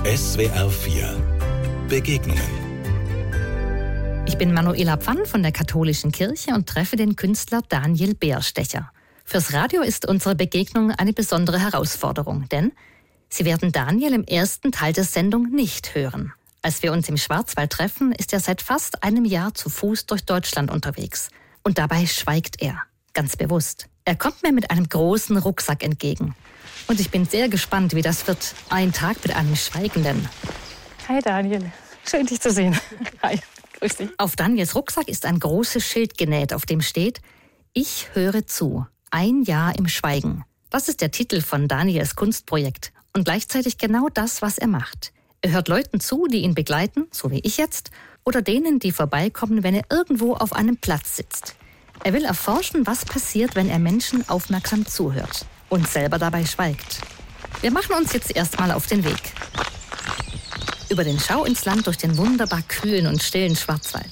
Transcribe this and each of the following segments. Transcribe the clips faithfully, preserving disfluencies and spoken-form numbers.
S W R vier Begegnungen. Ich bin Manuela Pfann von der Katholischen Kirche und treffe den Künstler Daniel Beerstecher. Fürs Radio ist unsere Begegnung eine besondere Herausforderung, denn Sie werden Daniel im ersten Teil der Sendung nicht hören. Als wir uns im Schwarzwald treffen, ist er seit fast einem Jahr zu Fuß durch Deutschland unterwegs. Und dabei schweigt er, ganz bewusst. Er kommt mir mit einem großen Rucksack entgegen. Und ich bin sehr gespannt, wie das wird. Ein Tag mit einem Schweigenden. Hi Daniel, schön dich zu sehen. Hi, grüß dich. Auf Daniels Rucksack ist ein großes Schild genäht, auf dem steht: Ich höre zu. Ein Jahr im Schweigen. Das ist der Titel von Daniels Kunstprojekt und gleichzeitig genau das, was er macht. Er hört Leuten zu, die ihn begleiten, so wie ich jetzt, oder denen, die vorbeikommen, wenn er irgendwo auf einem Platz sitzt. Er will erforschen, was passiert, wenn er Menschen aufmerksam zuhört und selber dabei schweigt. Wir machen uns jetzt erstmal auf den Weg. Über den Schau ins Land durch den wunderbar kühlen und stillen Schwarzwald.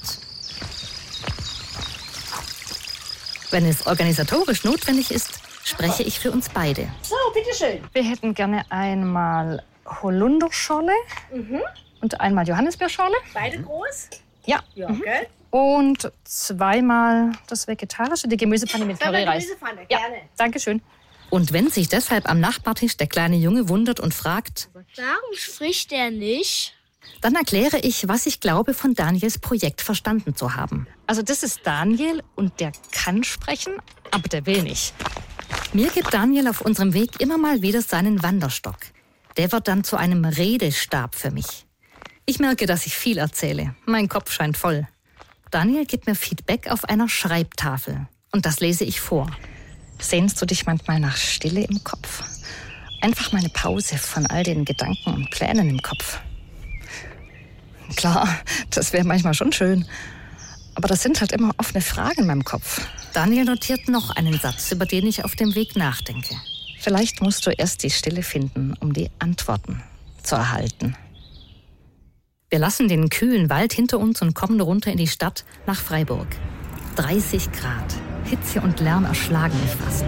Wenn es organisatorisch notwendig ist, spreche ich für uns beide. So, bitteschön. Wir hätten gerne einmal Holunderschorle mhm. und einmal Johannisbeerschorle. Beide groß? Ja. Ja, mhm. okay. Und zweimal das Vegetarische, die Gemüsepfanne mit Curryreis. Gemüsepfanne, ja, gerne. Danke schön. Und wenn sich deshalb am Nachbartisch der kleine Junge wundert und fragt, warum spricht er nicht? Dann erkläre ich, was ich glaube, von Daniels Projekt verstanden zu haben. Also das ist Daniel und der kann sprechen, aber der will nicht. Mir gibt Daniel auf unserem Weg immer mal wieder seinen Wanderstock. Der wird dann zu einem Redestab für mich. Ich merke, dass ich viel erzähle. Mein Kopf scheint voll. Daniel gibt mir Feedback auf einer Schreibtafel. Und das lese ich vor. Sehnst du dich manchmal nach Stille im Kopf? Einfach mal eine Pause von all den Gedanken und Plänen im Kopf. Klar, das wäre manchmal schon schön. Aber das sind halt immer offene Fragen in meinem Kopf. Daniel notiert noch einen Satz, über den ich auf dem Weg nachdenke. Vielleicht musst du erst die Stille finden, um die Antworten zu erhalten. Wir lassen den kühlen Wald hinter uns und kommen runter in die Stadt nach Freiburg. dreißig Grad. Hitze und Lärm erschlagen mich fast.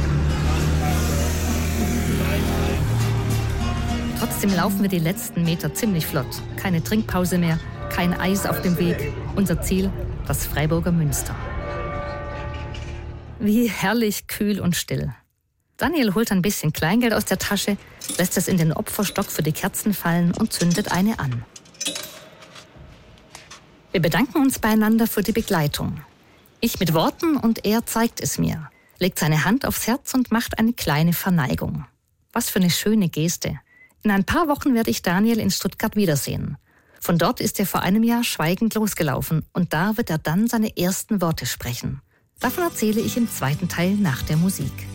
Trotzdem laufen wir die letzten Meter ziemlich flott. Keine Trinkpause mehr, kein Eis auf dem Weg. Unser Ziel, das Freiburger Münster. Wie herrlich kühl und still. Daniel holt ein bisschen Kleingeld aus der Tasche, lässt es in den Opferstock für die Kerzen fallen und zündet eine an. Wir bedanken uns beieinander für die Begleitung. Ich mit Worten und er zeigt es mir, legt seine Hand aufs Herz und macht eine kleine Verneigung. Was für eine schöne Geste. In ein paar Wochen werde ich Daniel in Stuttgart wiedersehen. Von dort ist er vor einem Jahr schweigend losgelaufen und da wird er dann seine ersten Worte sprechen. Davon erzähle ich im zweiten Teil nach der Musik.